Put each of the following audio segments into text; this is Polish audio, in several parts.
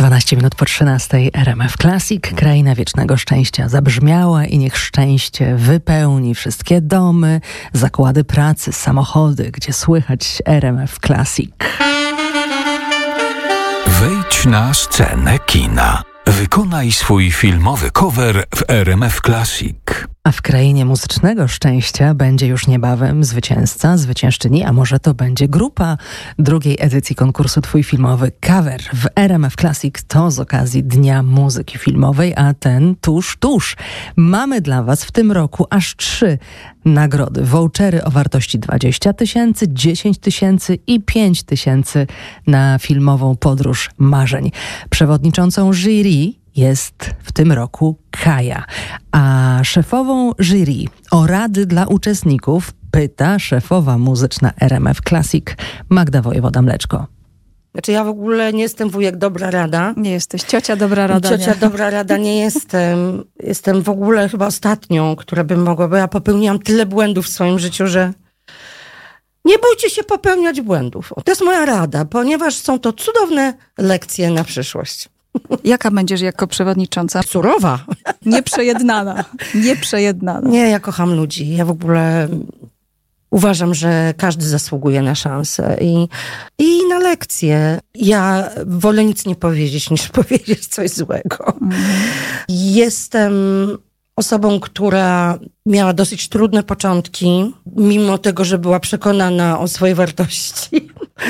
12 minut po 13 RMF Classic. Kraina wiecznego szczęścia zabrzmiała i niech szczęście wypełni wszystkie domy, zakłady pracy, samochody, gdzie słychać RMF Classic. Wejdź na scenę kina. Wykonaj swój filmowy cover w RMF Classic. A w krainie muzycznego szczęścia będzie już niebawem zwycięzca, zwyciężczyni, a może to będzie grupa drugiej edycji konkursu Twój filmowy cover w RMF Classic. To z okazji Dnia Muzyki Filmowej, a ten tuż. Mamy dla Was w tym roku aż 3 nagrody. Vouchery o wartości 20 000, 10 000 i 5 000 na filmową podróż marzeń. Przewodniczącą jury jest w tym roku Kaja, a szefową jury o rady dla uczestników pyta szefowa muzyczna RMF Classic Magda Wojewoda-Mleczko. Znaczy ja w ogóle nie jestem wujek dobra rada. Nie jesteś ciocia dobra rada. Ciocia nie. dobra rada nie jestem. Jestem w ogóle chyba ostatnią, która by mogła, bo ja popełniłam tyle błędów w swoim życiu, że nie bójcie się popełniać błędów. To jest moja rada, ponieważ są to cudowne lekcje na przyszłość. Jaka będziesz jako przewodnicząca? Surowa. Nieprzejednana. Nie, ja kocham ludzi. Ja w ogóle uważam, że każdy zasługuje na szansę i na lekcje. Ja wolę nic nie powiedzieć, niż powiedzieć coś złego. Jestem osobą, która miała dosyć trudne początki, mimo tego, że była przekonana o swojej wartości.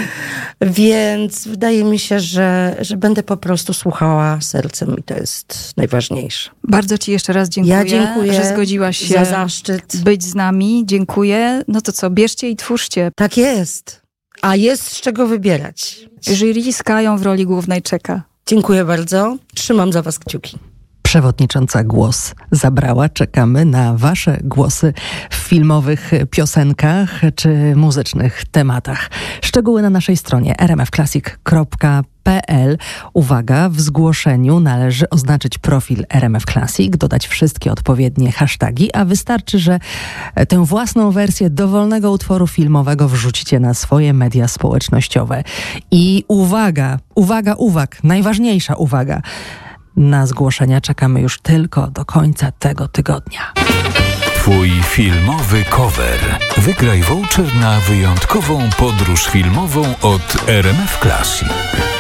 Więc wydaje mi się, że będę po prostu słuchała sercem i to jest najważniejsze. Bardzo Ci jeszcze raz dziękuję, Ja dziękuję że zgodziłaś się za zaszczyt być z nami. Dziękuję. No to co, bierzcie i twórzcie. Tak jest. A jest z czego wybierać. Jury z Kają w roli głównej czeka. Dziękuję bardzo. Trzymam za Was kciuki. Przewodnicząca głos zabrała. Czekamy na Wasze głosy w filmowych piosenkach czy muzycznych tematach. Szczegóły na naszej stronie rmfclassic.pl. Uwaga, w zgłoszeniu należy oznaczyć profil RMF Classic, dodać wszystkie odpowiednie hashtagi, a wystarczy, że tę własną wersję dowolnego utworu filmowego wrzucicie na swoje media społecznościowe. I uwaga, najważniejsza uwaga. Na zgłoszenia czekamy już tylko do końca tego tygodnia. Twój filmowy cover. Wygraj voucher na wyjątkową podróż filmową od RMF Classic.